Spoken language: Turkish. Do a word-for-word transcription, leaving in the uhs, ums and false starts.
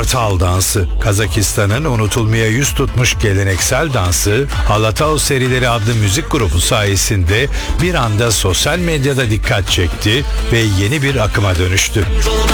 Kartal dansı. Kazakistan'ın unutulmaya yüz tutmuş geleneksel dansı Alatau Serileri adlı müzik grubu sayesinde bir anda sosyal medyada dikkat çekti ve yeni bir akıma dönüştü.